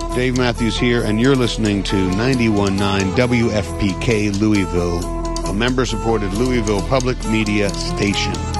Dave Matthews here, and you're listening to 91.9 WFPK Louisville, a member-supported Louisville public media station.